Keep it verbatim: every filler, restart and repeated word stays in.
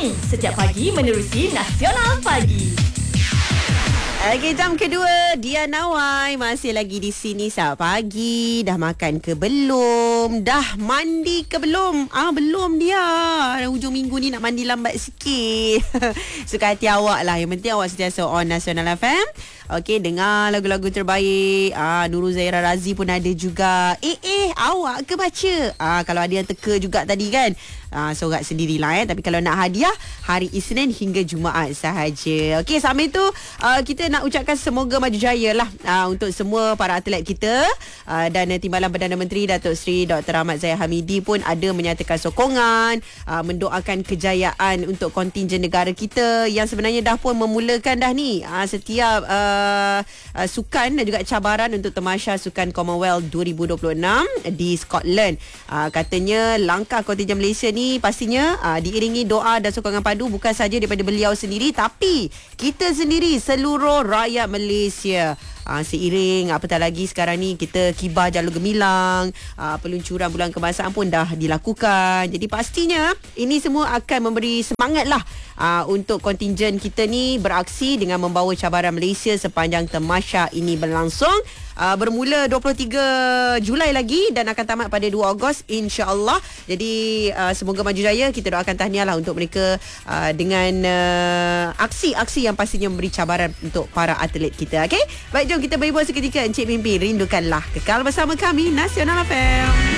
Pimpin setiap pagi menerusi Nasional Pagi. Okey, jam kedua Dia Nawai masih lagi di sini saat pagi. Dah makan ke belum? Dah mandi ke belum? Ah, belum dia. Hujung minggu ni nak mandi lambat sikit. Suka hati awak lah. Yang penting awak sentiasa on Nasional F M. Okey, dengar lagu-lagu terbaik. Ah, Nurul Zaira Razi pun ada juga. Eh, eh, awak ke baca? Ah, kalau ada yang teka juga tadi kan. Ah, sorak sendirilah eh. Tapi kalau nak hadiah, hari Isnin hingga Jumaat sahaja. Okey, sambil tu uh, kita nak ucapkan semoga maju jaya lah uh, untuk semua para atlet kita. Uh, dan Timbalan Perdana Menteri Datuk Seri Doktor Ahmad Zahid Hamidi pun ada menyatakan sokongan, uh, mendoakan kejayaan untuk kontingen negara kita yang sebenarnya dah pun memulakan dah ni uh, setiap uh, uh, sukan dan juga cabaran untuk Tamasya Sukan Commonwealth dua ribu dua puluh enam di Scotland. Uh, katanya langkah kontingen Malaysia ni pastinya uh, diiringi doa dan sokongan padu bukan saja daripada beliau sendiri tapi kita sendiri, seluruh rakyat Malaysia. Uh, seiring apatah lagi sekarang ni kita kibar jalur gemilang, uh, peluncuran bulan kebangsaan pun dah dilakukan. Jadi pastinya ini semua akan memberi semangat lah uh, untuk kontingen kita ni beraksi dengan membawa cabaran Malaysia sepanjang Tamasya ini berlangsung. Uh, bermula dua puluh tiga Julai lagi dan akan tamat pada dua Ogos insya-Allah. Jadi uh, semoga maju jaya. Kita doakan tahniah lah untuk mereka uh, dengan uh, aksi-aksi yang pastinya memberi cabaran untuk para atlet kita. Okey. Baik, jom kita berhibur seketika. Encik Pimpin rindukanlah. Kekal bersama kami Nasional F M.